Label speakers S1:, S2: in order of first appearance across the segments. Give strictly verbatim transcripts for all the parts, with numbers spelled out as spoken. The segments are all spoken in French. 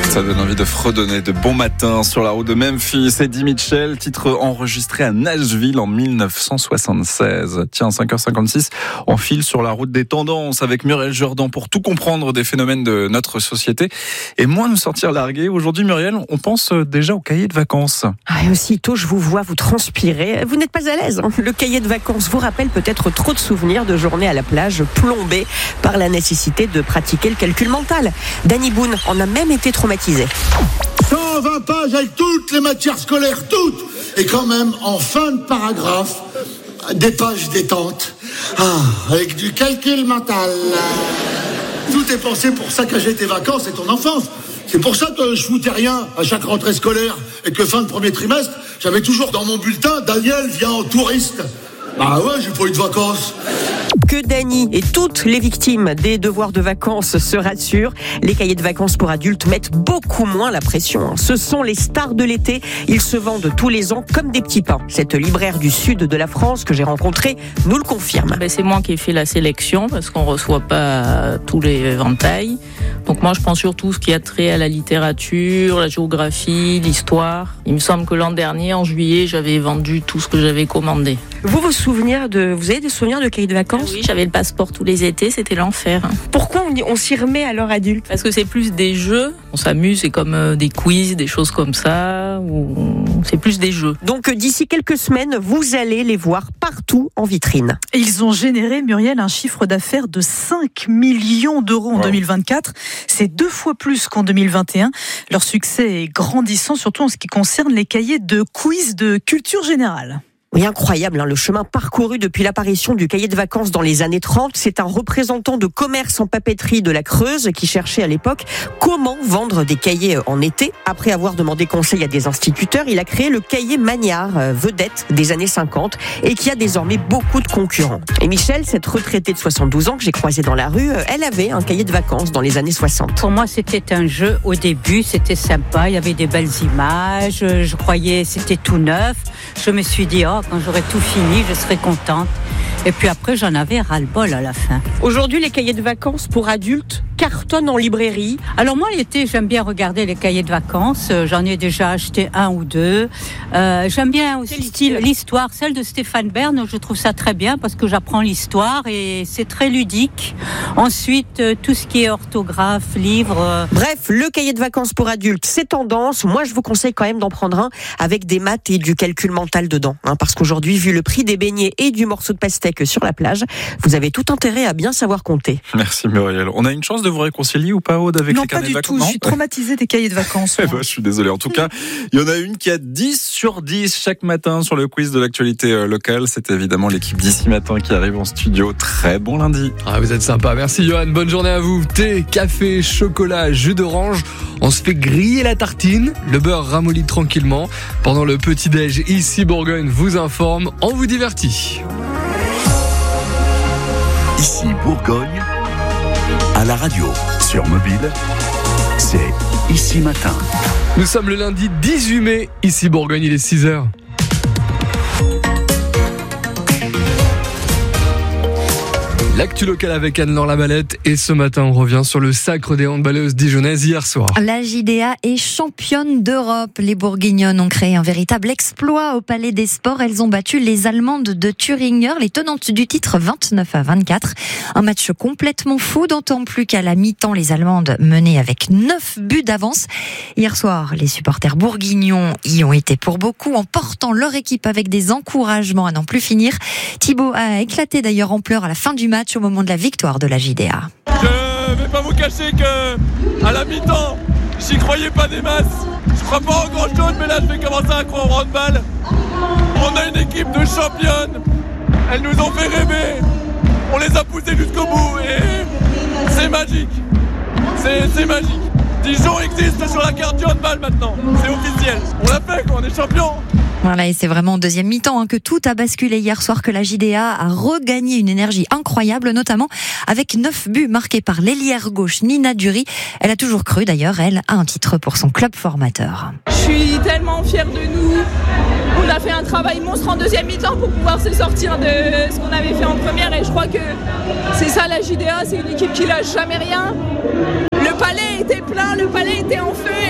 S1: Ça donne envie de fredonner de bon matin sur la route de Memphis. Eddie Mitchell, titre enregistré à Nashville en dix-neuf cent soixante-seize. Tiens, cinq heures cinquante-six, on file sur la route des tendances avec Muriel Jourdan pour tout comprendre des phénomènes de notre société et moins nous sortir largués. Aujourd'hui, Muriel, on pense déjà au cahier de vacances.
S2: Ah, et aussitôt, je vous vois vous transpirer. Vous n'êtes pas à l'aise. Hein. Le cahier de vacances vous rappelle peut-être trop de souvenirs de journées à la plage plombées par la nécessité de pratiquer le calcul mental. Danny Boone en a même été traumatisé.
S3: cent vingt pages avec toutes les matières scolaires, toutes. Et quand même, en fin de paragraphe, des pages détente. Ah, avec du calcul mental. Tout est pensé pour saccager tes vacances et ton enfance. C'est pour ça que je foutais rien à chaque rentrée scolaire et que fin de premier trimestre, j'avais toujours dans mon bulletin « Daniel vient en touriste ». Ah ouais, j'ai pas eu de vacances.
S2: Que Dany et toutes les victimes des devoirs de vacances se rassurent, les cahiers de vacances pour adultes mettent beaucoup moins la pression. Ce sont les stars de l'été, ils se vendent tous les ans comme des petits pains. Cette libraire du sud de la France que j'ai rencontrée nous le confirme.
S4: Ben c'est moi qui ai fait la sélection parce qu'on ne reçoit pas tous les éventails. Donc moi je prends surtout ce qui a trait à la littérature, la géographie, l'histoire. Il me semble que l'an dernier, en juillet, j'avais vendu tout ce que j'avais commandé.
S2: Vous vous souvenez de, vous avez des souvenirs de cahiers de vacances ?
S4: Oui, j'avais le passeport tous les étés, c'était l'enfer.
S2: Pourquoi on, on s'y remet à l'heure adulte ?
S4: Parce que c'est plus des jeux, on s'amuse, c'est comme euh, des quiz, des choses comme ça, ou c'est plus des jeux.
S2: Donc d'ici quelques semaines, vous allez les voir partout en vitrine.
S5: Ils ont généré, Muriel, un chiffre d'affaires de cinq millions d'euros en wow. deux mille vingt-quatre. C'est deux fois plus qu'en deux mille vingt et un. Leur succès est grandissant, surtout en ce qui concerne les cahiers de quiz de culture générale.
S2: Oui, incroyable, hein, le chemin parcouru depuis l'apparition du cahier de vacances dans les années trente. C'est un représentant de commerce en papeterie de la Creuse qui cherchait à l'époque comment vendre des cahiers en été. Après avoir demandé conseil à des instituteurs, il a créé le cahier Magnard, euh, vedette des années cinquante, et qui a désormais beaucoup de concurrents. Et Michel, cette retraitée de soixante-douze ans que j'ai croisée dans la rue, euh, elle avait un cahier de vacances dans les années soixante.
S6: Pour moi, c'était un jeu au début, c'était sympa, il y avait des belles images, je croyais c'était tout neuf. Je me suis dit, oh, quand j'aurai tout fini, je serai contente. Et puis après, j'en avais ras-le-bol à la fin.
S2: Aujourd'hui, les cahiers de vacances pour adultes cartonnent en librairie.
S6: Alors moi, l'été, j'aime bien regarder les cahiers de vacances. J'en ai déjà acheté un ou deux. Euh, j'aime bien aussi style l'histoire, celle de Stéphane Bern. Je trouve ça très bien parce que j'apprends l'histoire et c'est très ludique. Ensuite, tout ce qui est orthographe, livre.
S2: Bref, le cahier de vacances pour adultes, c'est tendance. Moi, je vous conseille quand même d'en prendre un avec des maths et du calcul mental dedans. Hein, parce qu'aujourd'hui, vu le prix des beignets et du morceau de pastèque sur la plage, vous avez tout intérêt à bien savoir compter.
S1: Merci Muriel. On a une chance de vous réconcilier ou pas, Aude, avec
S5: non,
S1: les carnets de vacances ?
S5: Non, pas du tout. Je suis traumatisée des cahiers de vacances.
S1: Eh ben, je suis désolé. En tout cas, il y en a une qui a dix sur dix chaque matin sur le quiz de l'actualité locale. C'est évidemment l'équipe d'ici matin qui arrive en studio. Très bon lundi.
S7: Ah, vous êtes sympa. Merci Johan. Bonne journée à vous. Thé, café, chocolat, jus d'orange. On se fait griller la tartine. Le beurre ramollit tranquillement. Pendant le petit-déj, ici Bourgogne vous informe. On vous divertit.
S8: Ici Bourgogne, à la radio, sur mobile, c'est Ici Matin.
S7: Nous sommes le lundi dix-huit mai, ici Bourgogne, il est six heures. L'actu locale avec Anne-Laure Labalette et ce matin on revient sur le sacre des handballeuses dijonnaises hier soir.
S9: La J D A est championne d'Europe. Les Bourguignonnes ont créé un véritable exploit au Palais des Sports. Elles ont battu les Allemandes de Thüringer, les tenantes du titre vingt-neuf à vingt-quatre. Un match complètement fou, d'autant plus qu'à la mi-temps les Allemandes menaient avec neuf buts d'avance. Hier soir, les supporters bourguignons y ont été pour beaucoup en portant leur équipe avec des encouragements à n'en plus finir. Thibaut a éclaté d'ailleurs en pleurs à la fin du match au moment de la victoire de la J D A.
S10: Je vais pas vous cacher que à la mi-temps, j'y croyais pas des masses. Je crois pas en grand chose, mais là je vais commencer à croire au handball. On a une équipe de championnes. Elles nous ont fait rêver. On les a poussées jusqu'au bout et c'est magique. C'est, c'est magique. Dijon existe sur la carte du handball maintenant. C'est officiel. On l'a fait, quoi. On est champions.
S9: Voilà, et c'est vraiment en deuxième mi-temps hein, que tout a basculé hier soir, que la J D A a regagné une énergie incroyable, notamment avec neuf buts marqués par l'ailière gauche Nina Dury. Elle a toujours cru d'ailleurs, elle, à un titre pour son club formateur.
S11: Je suis tellement fière de nous. On a fait un travail monstre en deuxième mi-temps pour pouvoir se sortir de ce qu'on avait fait en première et je crois que c'est ça la J D A, c'est une équipe qui lâche jamais rien. Le palais était plein, le palais était en feu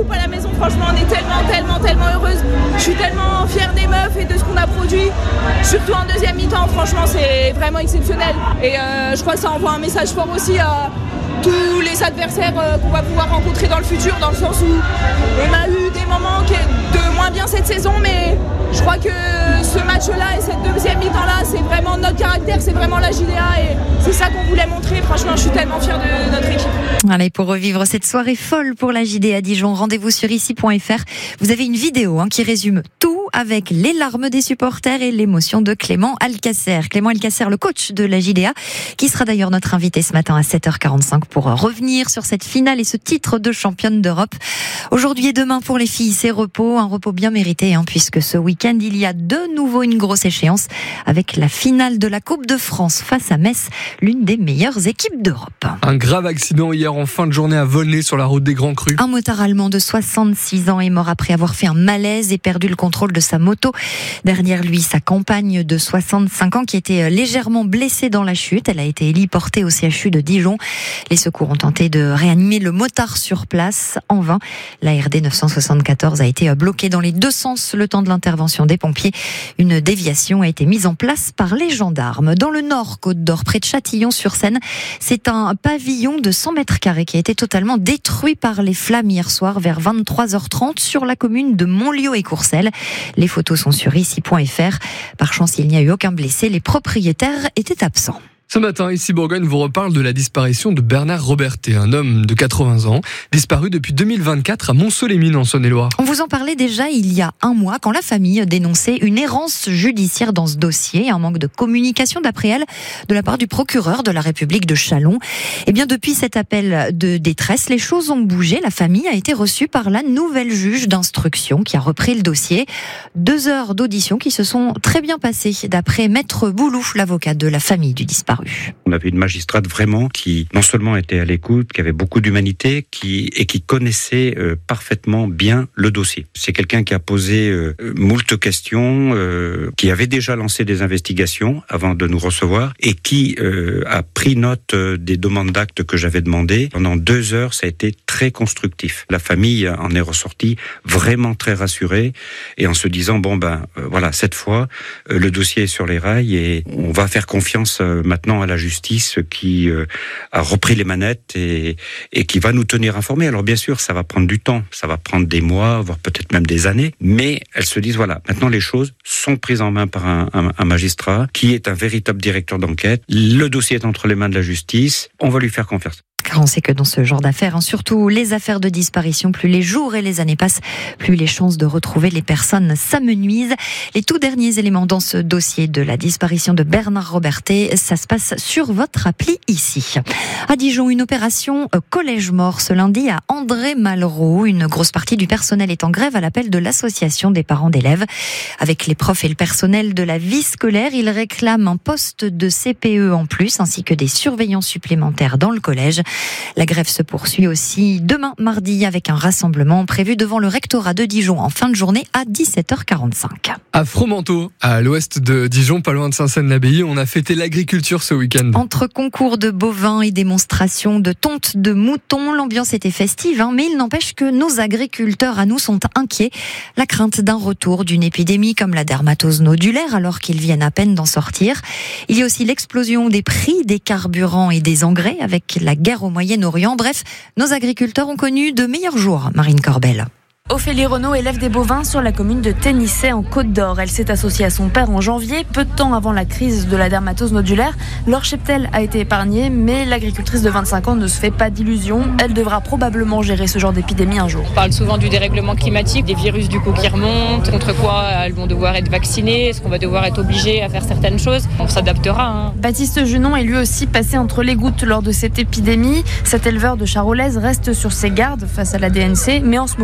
S11: coupe à la maison. Franchement, on est tellement, tellement, tellement heureuse. Je suis tellement fière des meufs et de ce qu'on a produit. Surtout en deuxième mi-temps, franchement, c'est vraiment exceptionnel. Et euh, je crois que ça envoie un message fort aussi à tous les adversaires euh, qu'on va pouvoir rencontrer dans le futur, dans le sens où on a eu des moments de moins bien cette saison, mais je crois que ce match-là et cette deuxième mi-temps-là, c'est vraiment notre caractère, c'est vraiment la J D A et c'est ça qu'on voulait montrer. Franchement, je suis tellement fière de notre équipe.
S9: Allez, pour revivre cette soirée folle pour la J D A Dijon, rendez-vous sur ici point f r. Vous avez une vidéo hein, qui résume tout avec les larmes des supporters et l'émotion de Clément Alcacer. Clément Alcacer, le coach de la J D A, qui sera d'ailleurs notre invité ce matin à sept heures quarante-cinq pour revenir sur cette finale et ce titre de championne d'Europe. Aujourd'hui et demain pour les filles, c'est repos, un repos bien mérité, hein, puisque ce week-end, il y a de nouveau une grosse échéance avec la finale de la Coupe de France face à Metz, l'une des meilleures équipes d'Europe.
S7: Un grave accident hier en fin de journée à Volnay sur la route des Grands Crus.
S9: Un motard allemand de soixante-six ans est mort après avoir fait un malaise et perdu le contrôle de sa moto. Derrière lui, sa compagne de soixante-cinq ans qui était légèrement blessée dans la chute. Elle a été héliportée au C H U de Dijon. Les secours ont tenté de réanimer le motard sur place. En vain, la R D neuf cent soixante-quatorze a été bloquée dans les deux sens le temps de l'intervention des pompiers. Une déviation a été mise en place par les gendarmes. Dans le nord, Côte d'Or, près de Châtillon-sur-Seine, c'est un pavillon de cent mètres carrés qui a été totalement détruit par les flammes hier soir vers vingt-trois heures trente sur la commune de Montlieu et Courcelles. Les photos sont sur ici point f r. Par chance, il n'y a eu aucun blessé. Les propriétaires étaient absents.
S7: Ce matin, ici Bourgogne vous reparle de la disparition de Bernard Robertet, un homme de quatre-vingts ans, disparu depuis deux mille vingt-quatre à Mont-Soleil-Mines en Saône-et-Loire.
S9: On vous en parlait déjà il y a un mois quand la famille dénonçait une errance judiciaire dans ce dossier, un manque de communication d'après elle de la part du procureur de la République de Châlons. Et bien depuis cet appel de détresse, les choses ont bougé. La famille a été reçue par la nouvelle juge d'instruction qui a repris le dossier. Deux heures d'audition qui se sont très bien passées d'après Maître Boulou, l'avocat de la famille du disparu.
S12: On avait une magistrate vraiment qui non seulement était à l'écoute, qui avait beaucoup d'humanité, qui et qui connaissait euh, parfaitement bien le dossier. C'est quelqu'un qui a posé euh, moult questions, euh, qui avait déjà lancé des investigations avant de nous recevoir et qui euh, a pris note euh, des demandes d'actes que j'avais demandées. Pendant deux heures, ça a été très constructif. La famille en est ressortie vraiment très rassurée et en se disant bon ben euh, voilà, cette fois euh, le dossier est sur les rails et on va faire confiance euh, maintenant à la justice qui euh, a repris les manettes et, et qui va nous tenir informés. Alors bien sûr, ça va prendre du temps, ça va prendre des mois, voire peut-être même des années, mais elles se disent voilà, maintenant les choses sont prises en main par un, un, un magistrat qui est un véritable directeur d'enquête. Le dossier est entre les mains de la justice, on va lui faire confiance.
S9: Car on sait que dans ce genre d'affaires, hein, surtout les affaires de disparition, plus les jours et les années passent, plus les chances de retrouver les personnes s'amenuisent. Les tout derniers éléments dans ce dossier de la disparition de Bernard Robertet, ça se passe sur votre appli ici. À Dijon, une opération collège mort ce lundi à André Malraux. Une grosse partie du personnel est en grève à l'appel de l'association des parents d'élèves. Avec les profs et le personnel de la vie scolaire, ils réclament un poste de C P E en plus, ainsi que des surveillants supplémentaires dans le collège. La grève se poursuit aussi demain mardi avec un rassemblement prévu devant le rectorat de Dijon en fin de journée à dix-sept heures quarante-cinq.
S7: À Fromenteau, à l'ouest de Dijon, pas loin de Saint-Seine-l'Abbaye, on a fêté l'agriculture ce week-end.
S9: Entre concours de bovins et démonstrations de tontes de moutons, l'ambiance était festive, hein, mais il n'empêche que nos agriculteurs à nous sont inquiets. La crainte d'un retour d'une épidémie comme la dermatose nodulaire alors qu'ils viennent à peine d'en sortir. Il y a aussi l'explosion des prix des carburants et des engrais avec la guerre au Moyen-Orient. Bref, nos agriculteurs ont connu de meilleurs jours. Marine Corbel.
S13: Ophélie Renaud élève des bovins sur la commune de Ténissay en Côte d'Or. Elle s'est associée à son père en janvier, peu de temps avant la crise de la dermatose nodulaire. Leur cheptel a été épargné, mais l'agricultrice de vingt-cinq ans ne se fait pas d'illusions. Elle devra probablement gérer ce genre d'épidémie un jour.
S14: On parle souvent du dérèglement climatique, des virus du coup qui remontent, contre quoi elles vont devoir être vaccinées, est-ce qu'on va devoir être obligé à faire certaines choses. On s'adaptera. Hein.
S13: Baptiste Junon est lui aussi passé entre les gouttes lors de cette épidémie. Cet éleveur de charolaise reste sur ses gardes face à la D N C, mais en ce moment, ce qu'il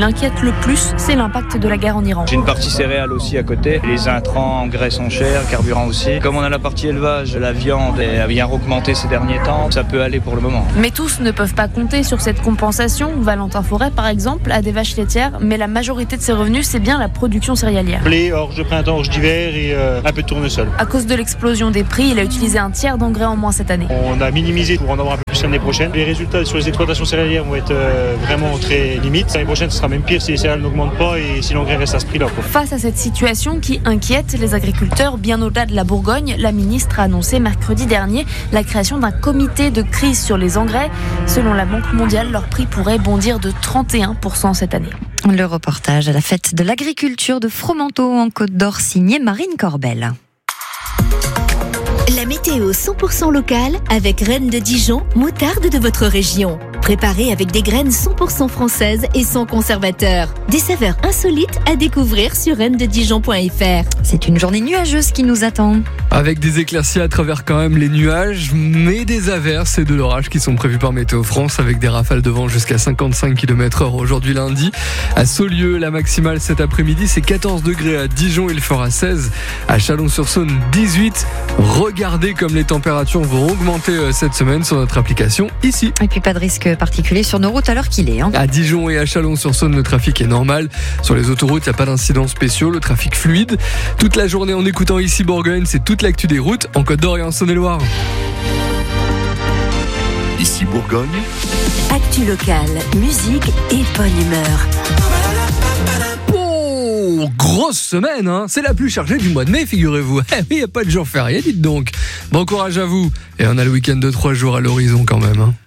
S13: l'inquiète le plus, c'est l'impact de la guerre en Iran.
S15: J'ai une partie céréales aussi à côté. Les intrants, engrais sont chers, carburant aussi. Comme on a la partie élevage, la viande a bien augmenté ces derniers temps, ça peut aller pour le moment.
S13: Mais tous ne peuvent pas compter sur cette compensation. Valentin Forêt, par exemple, a des vaches laitières, mais la majorité de ses revenus, c'est bien la production céréalière.
S16: Blé, orge de printemps, orge d'hiver et euh, un peu de tournesol.
S13: À cause de l'explosion des prix, il a utilisé un tiers d'engrais en moins cette année.
S16: On a minimisé pour en avoir un peu plus l'année prochaine. Les résultats sur les exploitations céréalières vont être euh, vraiment très limites. L'année prochaine, ce sera même pire si les céréales n'augmentent pas et si l'engrais reste à ce prix-là. Quoi.
S13: Face à cette situation qui inquiète les agriculteurs bien au-delà de la Bourgogne, la ministre a annoncé mercredi dernier la création d'un comité de crise sur les engrais. Selon la Banque mondiale, leur prix pourrait bondir de trente et un pour cent cette année.
S9: Le reportage à la fête de l'agriculture de Fromenteau en Côte d'Or, signé Marine Corbel.
S17: La météo cent pour cent locale avec Reine de Dijon, moutarde de votre région. Préparée avec des graines cent pour cent françaises et sans conservateur. Des saveurs insolites à découvrir sur reine de dijon point f r.
S9: C'est une journée nuageuse qui nous attend.
S7: Avec des éclaircies à travers quand même les nuages, mais des averses et de l'orage qui sont prévus par Météo France avec des rafales de vent jusqu'à cinquante-cinq kilomètres heure aujourd'hui lundi. À Saulieu, la maximale cet après-midi, c'est quatorze degrés. À Dijon, il fera seize. À Chalon-sur-Saône, dix-huit. Regardez comme les températures vont augmenter cette semaine sur notre application ici.
S9: Et puis pas de risque particulier sur nos routes à l'heure qu'il est. Hein.
S7: À Dijon et à Chalon-sur-Saône, le trafic est normal. Sur les autoroutes, il n'y a pas d'incidents spéciaux, le trafic fluide. Toute la journée en écoutant ici Bourgogne, c'est toute l'actu des routes en Côte d'Or et en Saône-et-Loire.
S8: Ici Bourgogne.
S17: Actu locale, musique et bonne humeur.
S7: Oh, grosse semaine, hein. C'est la plus chargée du mois de mai, figurez-vous. Eh oui, il n'y a pas de jour férié, dites donc. Bon courage à vous. Et on a le week-end de trois jours à l'horizon quand même. Hein.